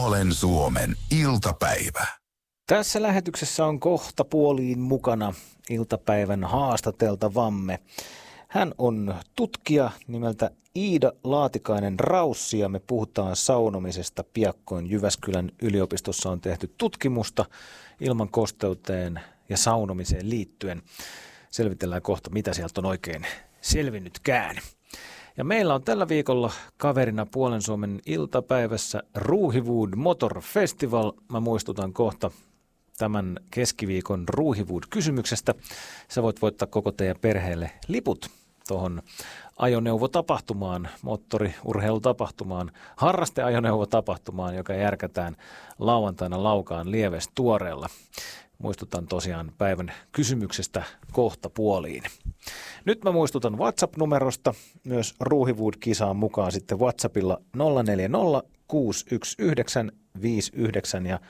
Puolen Suomen iltapäivä. Tässä lähetyksessä on kohta puoliin mukana iltapäivän haastateltavamme. Hän on tutkija nimeltä Iida Laatikainen-Raussi ja me puhutaan saunomisesta piakkoin. Jyväskylän yliopistossa on tehty tutkimusta ilman kosteuteen ja saunomiseen liittyen. Selvitellään kohta, mitä sieltä on oikein selvinnytkään. Ja meillä on tällä viikolla kaverina Puolen Suomen iltapäivässä Ruuhiwood Motor Festival. Mä muistutan kohta tämän keskiviikon Ruuhiwood-kysymyksestä. Sä voit voittaa koko teidän perheelle liput tuohon ajoneuvotapahtumaan, moottoriurheilutapahtumaan, harrasteajoneuvotapahtumaan, joka järkätään lauantaina Laukaan Lieves Tuoreella. Muistutan tosiaan päivän kysymyksestä kohta puoliin. Nyt mä muistutan WhatsApp-numerosta. Myös Ruuhiwood-kisaan mukaan sitten WhatsAppilla 040 619 59 ja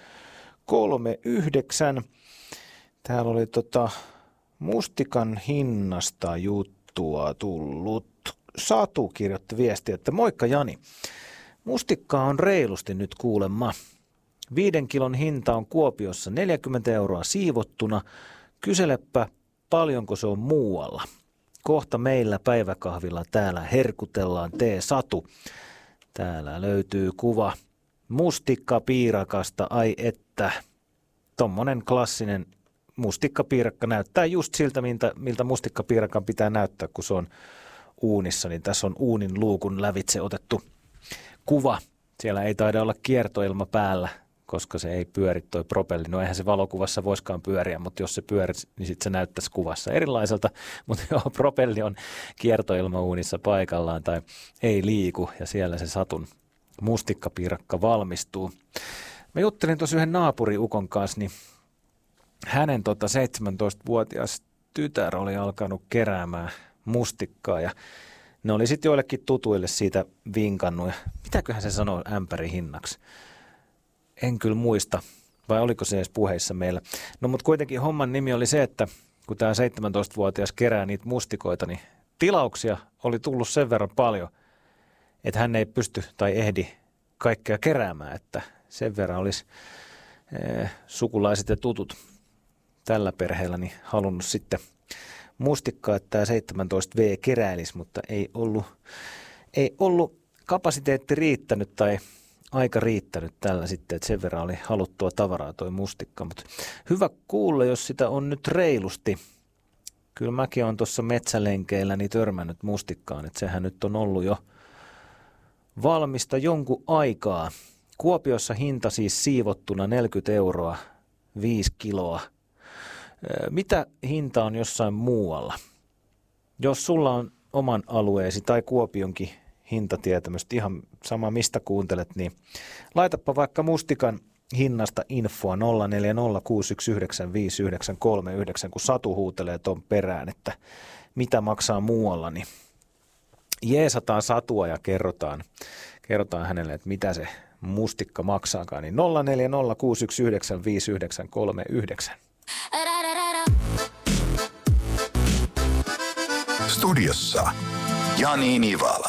39. Täällä oli mustikan hinnasta juttua tullut. Satu kirjoitti viestiä, että moikka Jani. Mustikkaa on reilusti nyt kuulemma. 5 kilon hinta on Kuopiossa 40 euroa siivottuna. Kyselepä, paljonko se on muualla. Kohta meillä päiväkahvilla täällä herkutellaan Satu. Täällä löytyy kuva mustikkapiirakasta, ai että. Tommonen klassinen mustikkapiirakka näyttää just siltä, miltä mustikkapiirakan pitää näyttää, kun se on uunissa. Niin tässä on uunin luukun lävitse otettu kuva. Siellä ei taida olla kiertoilma päällä, koska se ei pyöri toi propelli. No eihän se valokuvassa voiskaan pyöriä, mutta jos se pyörisi, niin sitten se näyttäisi kuvassa erilaiselta. Mutta joo, propelli on kiertoilmauunissa paikallaan tai ei liiku ja siellä se Satun mustikkapiirakka valmistuu. Mä juttelin tuossa yhden naapuriukon kanssa, niin hänen 17-vuotias tytär oli alkanut keräämään mustikkaa ja ne oli sitten joillekin tutuille siitä vinkannut. Ja mitäköhän se sanoo ämpärin hinnaksi? En kyllä muista, vai oliko se edes puheissa meillä. No mutta kuitenkin homman nimi oli se, että kun tämä 17-vuotias kerää niitä mustikoita, niin tilauksia oli tullut sen verran paljon, että hän ei pysty tai ehdi kaikkea keräämään, että sen verran olisi sukulaiset ja tutut tällä perheellä niin halunnut sitten mustikkaa, että tämä 17V keräilisi, mutta ei ollut kapasiteetti riittänyt tai aika riittänyt tällä sitten, että sen verran oli haluttua tavaraa toi mustikka, mutta hyvä kuulla, jos sitä on nyt reilusti. Kyllä mäkin olen tuossa metsälenkeilläni törmännyt mustikkaan, että sehän nyt on ollut jo valmista jonkun aikaa. Kuopiossa hinta siis siivottuna 40 euroa, 5 kiloa. Mitä hinta on jossain muualla? Jos sulla on oman alueesi tai Kuopionkin hintatietämystä, ihan sama mistä kuuntelet, niin laitapa vaikka mustikan hinnasta infoa 0406195939, kun Satu huutelee ton perään, että mitä maksaa muualla, niin jeesataan Satua ja kerrotaan hänelle, että mitä se mustikka maksaakaan, niin 0406195939. Studiossa Jani Nivala.